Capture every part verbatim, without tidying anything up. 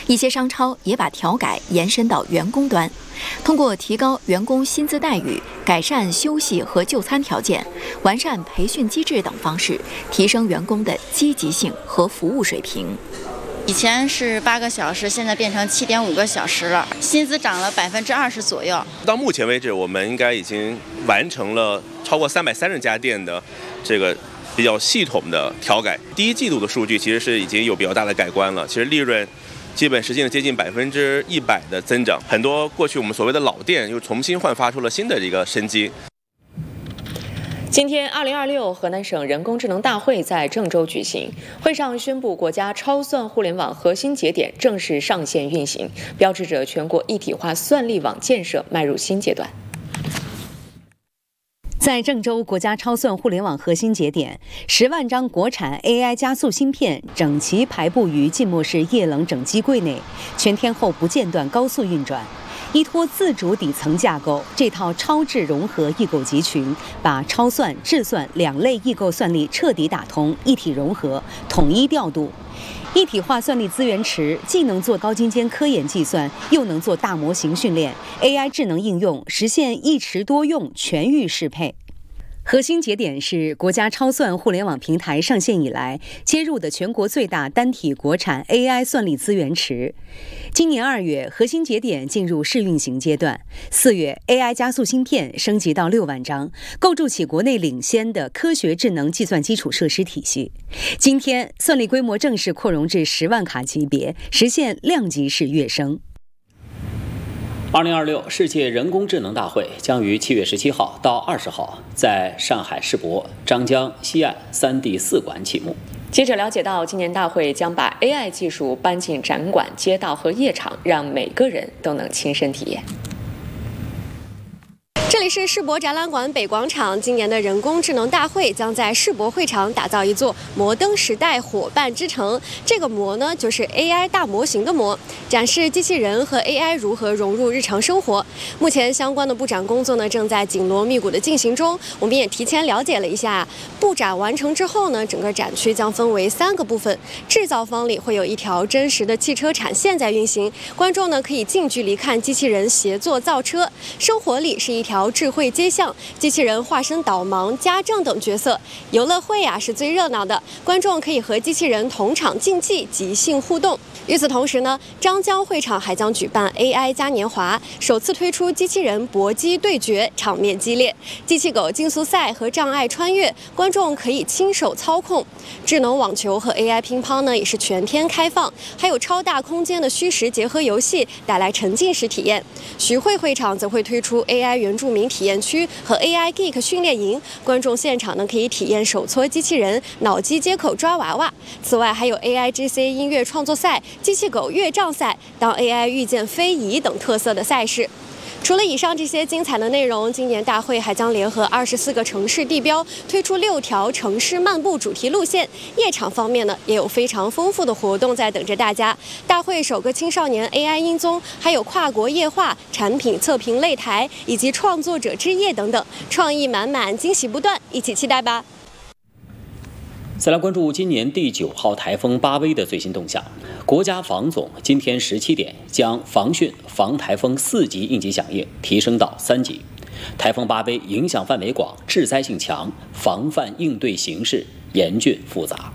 一些商超也把调改延伸到员工端，通过提高员工薪资待遇、改善休息和就餐条件、完善培训机制等方式，提升员工的积极性和服务水平。 以前是八个小时，现在变成七点五个小时了，薪资涨了百分之二十左右。 到目前为止，我们应该已经完成了超过三百三十家店的这个比较系统的调改。第一季度的数据其实是已经有比较大的改观了，其实利润基本实现了接近百分之一百的增长。很多过去我们所谓的老店又重新焕发出了新的这个生机。 今天，二零二六河南省人工智能大会在郑州举行。会上宣布，国家超算互联网核心节点正式上线运行，标志着全国一体化算力网建设迈入新阶段。 在郑州国家超算互联网核心节点，十万张国产 A I 加速芯片整齐排布于浸没式液冷整机柜内，全天候不间断高速运转。依托自主底层架构，这套超智融合异构集群把超算、智算两类异构算力彻底打通，一体融合，统一调度。一体化算力资源池既能做高精尖科研计算，又能做大模型训练 ，A I 智能应用实现一池多用、全域适配。核心节点是国家超算互联网平台上线以来接入的全国最大单体国产 A I 算力资源池。今年二月，核心节点进入试运行阶段。四月 ，A I 加速芯片升级到六万张，构筑起国内领先的科学智能计算基础设施体系。今天，算力规模正式扩容至十万卡级别，实现量级式跃升。 二零二六世界人工智能大会将于七月十七号到二十号在上海世博、张江、西岸三地四馆启幕。 记者了解到，今年大会将把 A I 技术搬进展馆、街道和夜场，让每个人都能亲身体验。 这里是世博展览馆北广场，今年的人工智能大会将在世博会场打造一座摩登时代伙伴之城。这个模呢，就是 A I 大模型的模，展示机器人和 A I 如何融入日常生活。目前相关的布展工作呢，正在紧锣密鼓的进行中。我们也提前了解了一下，布展完成之后呢，整个展区将分为三个部分。制造方里会有一条真实的汽车产线在运行，观众呢可以近距离看机器人协作造车。生活里是一条智慧街巷，机器人化身导盲、家政等角色。游乐会啊是最热闹的，观众可以和机器人同场竞技、即兴互动。与此同时呢，张江会场还将举办 A I 嘉年华，首次推出机器人搏击对决，场面激烈。机器狗竞速赛和障碍穿越，观众可以亲手操控。智能网球和 A I 乒乓呢也是全天开放，还有超大空间的虚实结合游戏，带来沉浸式体验。徐汇会场则会推出 A I 原住民体验区和 A I Geek 训练营，观众现场呢可以体验手搓机器人、脑机接口抓娃娃。此外还有 A I G C 音乐创作赛、机器狗越障赛、当 A I 遇见非遗等特色的赛事。除了以上这些精彩的内容，今年大会还将联合二十四个城市地标，推出六条城市漫步主题路线。夜场方面呢，也有非常丰富的活动在等着大家。大会首个青少年 A I 音综，还有跨国夜话、产品测评擂台以及创作者之夜等等，创意满满，惊喜不断，一起期待吧。 再来关注今年第九号台风巴威的最新动向。国家防总今天十七点将防汛防台风四级应急响应提升到三级。台风巴威影响范围广，致灾性强，防范应对形势严峻复杂。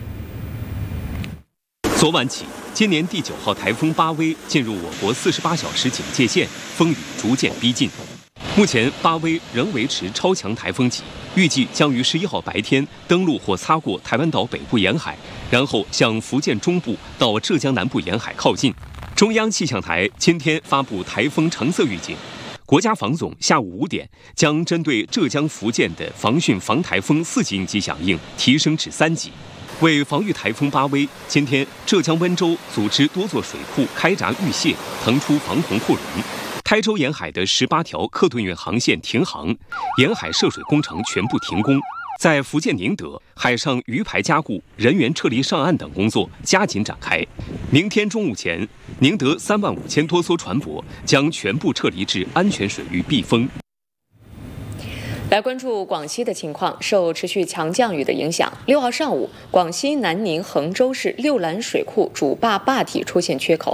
昨晚起，今年第九号台风巴威进入我国四十八小时警戒线，风雨逐渐逼近。目前，巴威仍维持超强台风级，预计将于十一号白天登陆或擦过台湾岛北部沿海，然后向福建中部到浙江南部沿海靠近。中央气象台今天发布台风橙色预警，国家防总下午五点将针对浙江、福建的防汛防台风四级应急响应提升至三级。为防御台风巴威，今天浙江温州组织多座水库开闸预泄，腾出防洪库容。台州沿海的十八条客吨运航线停航，沿海涉水工程全部停工。在福建宁德，海上鱼排加固、人员撤离上岸等工作加紧展开。明天中午前，宁德三万五千多艘船舶将全部撤离至安全水域避风。 来关注广西的情况，受持续强降雨的影响，六号上午，广西南宁衡州市六兰水库主坝坝体出现缺口，